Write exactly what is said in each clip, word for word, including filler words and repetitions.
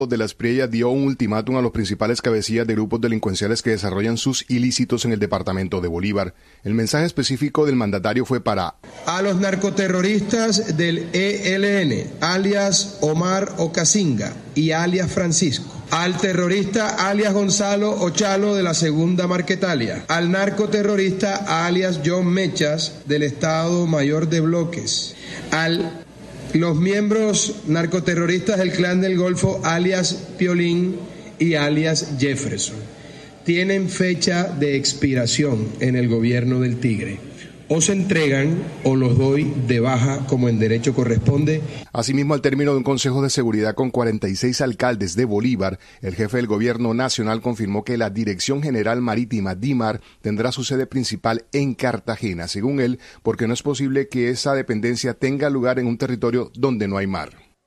de la Espriella dio un ultimátum a los principales cabecillas de grupos delincuenciales que desarrollan sus ilícitos en el departamento de Bolívar. El mensaje específico del mandatario fue para a los narcoterroristas del E L N, alias Omar Ocasinga y alias Francisco, al terrorista alias Gonzalo Ochalo de la Segunda Marquetalia, al narcoterrorista alias John Mechas del Estado Mayor de Bloques, al los miembros narcoterroristas del Clan del Golfo, alias Piolín y alias Jefferson, tienen fecha de expiración en el gobierno del Tigre. O se entregan o los doy de baja como en derecho corresponde. Asimismo, al término de un consejo de seguridad con cuarenta y seis alcaldes de Bolívar, el jefe del gobierno nacional confirmó que la Dirección General Marítima DIMAR tendrá su sede principal en Cartagena, según él, porque no es posible que esa dependencia tenga lugar en un territorio donde no hay mar.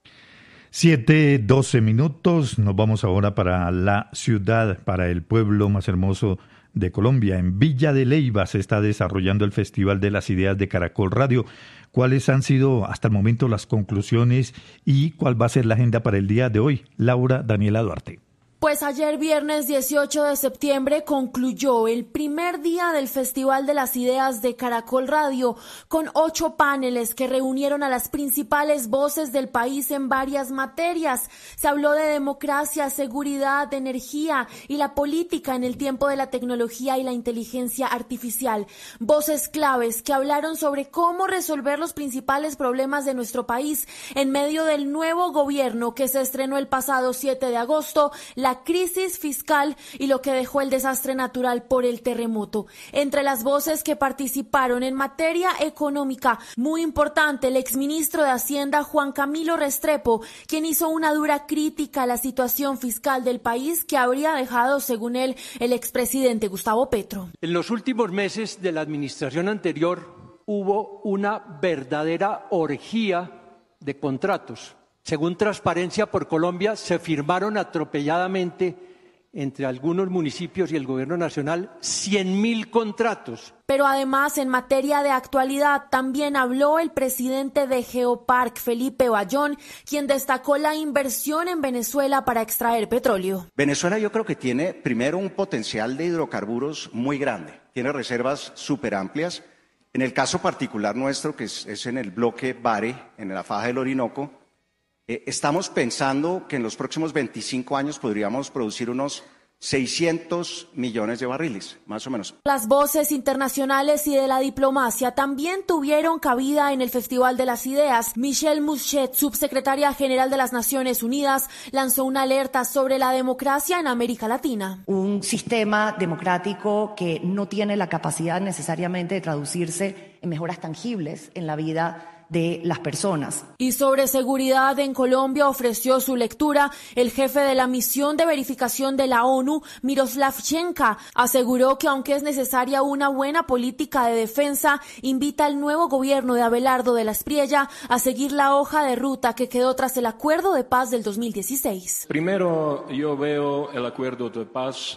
Siete, doce minutos, nos vamos ahora para la ciudad, para el pueblo más hermoso de Colombia. En Villa de Leyva se está desarrollando el Festival de las Ideas de Caracol Radio. ¿Cuáles han sido hasta el momento las conclusiones y cuál va a ser la agenda para el día de hoy? Laura Daniela Duarte. Pues ayer viernes dieciocho de septiembre concluyó el primer día del Festival de las Ideas de Caracol Radio con ocho paneles que reunieron a las principales voces del país en varias materias. Se habló de democracia, seguridad, energía y la política en el tiempo de la tecnología y la inteligencia artificial. Voces claves que hablaron sobre cómo resolver los principales problemas de nuestro país en medio del nuevo gobierno que se estrenó el pasado siete de agosto, la crisis fiscal y lo que dejó el desastre natural por el terremoto. Entre las voces que participaron en materia económica, muy importante el exministro de Hacienda Juan Camilo Restrepo, quien hizo una dura crítica a la situación fiscal del país que habría dejado, según él, el expresidente Gustavo Petro. En los últimos meses de la administración anterior hubo una verdadera orgía de contratos. Según Transparencia por Colombia, se firmaron atropelladamente entre algunos municipios y el gobierno nacional cien mil contratos. Pero además, en materia de actualidad, también habló el presidente de Geopark, Felipe Bayón, quien destacó la inversión en Venezuela para extraer petróleo. Venezuela yo creo que tiene primero un potencial de hidrocarburos muy grande, tiene reservas súper amplias. En el caso particular nuestro, que es, es en el bloque Bare, en la faja del Orinoco, Eh, estamos pensando que en los próximos veinticinco años podríamos producir unos seiscientos millones de barriles, más o menos. Las voces internacionales y de la diplomacia también tuvieron cabida en el Festival de las Ideas. Michelle Mouchet, subsecretaria general de las Naciones Unidas, lanzó una alerta sobre la democracia en América Latina. Un sistema democrático que no tiene la capacidad necesariamente de traducirse en mejoras tangibles en la vida de las personas. Y sobre seguridad en Colombia ofreció su lectura el jefe de la misión de verificación de la ONU, Miroslav Chenka. Aseguró que aunque es necesaria una buena política de defensa, invita al nuevo gobierno de Abelardo de la Espriella a seguir la hoja de ruta que quedó tras el acuerdo de paz del dos mil dieciséis. Primero, yo veo el acuerdo de paz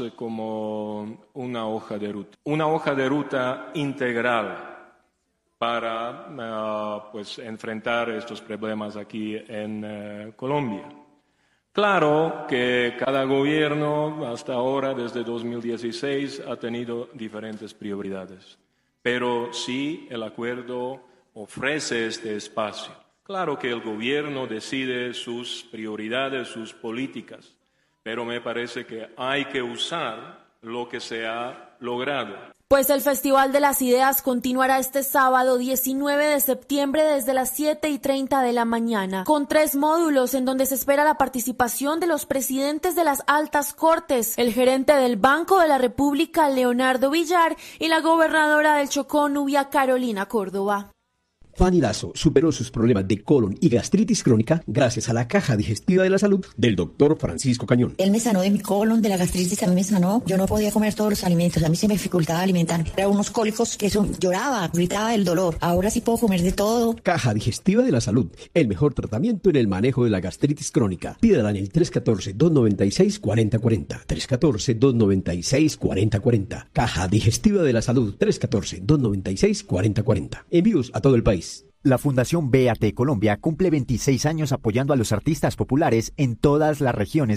como una hoja de ruta, una hoja de ruta integral para uh, pues, enfrentar estos problemas aquí en uh, Colombia. Claro que cada gobierno hasta ahora, desde dos mil dieciséis, ha tenido diferentes prioridades, pero sí el acuerdo ofrece este espacio. Claro que el gobierno decide sus prioridades, sus políticas, pero me parece que hay que usar lo que se ha logrado. Pues el Festival de las Ideas continuará este sábado diecinueve de septiembre desde las siete y treinta de la mañana, con tres módulos en donde se espera la participación de los presidentes de las altas cortes, el gerente del Banco de la República, Leonardo Villar, y la gobernadora del Chocó, Nubia Carolina Córdoba. Fanny Lazo superó sus problemas de colon y gastritis crónica gracias a la caja digestiva de la salud del doctor Francisco Cañón. Él me sanó de mi colon, de la gastritis, a mí me sanó. Yo no podía comer todos los alimentos, a mí se me dificultaba alimentarme. Era unos cólicos que eso, lloraba, gritaba del dolor. Ahora sí puedo comer de todo. Caja digestiva de la salud, el mejor tratamiento en el manejo de la gastritis crónica. Pídala en el tres uno cuatro, dos nueve seis, cuatro cero cuatro cero. tres uno cuatro, dos nueve seis, cuatro cero cuatro cero. Caja digestiva de la salud, tres uno cuatro, dos nueve seis, cuatro cero cuatro cero. Envíos a todo el país. La Fundación B A T Colombia cumple veintiséis años apoyando a los artistas populares en todas las regiones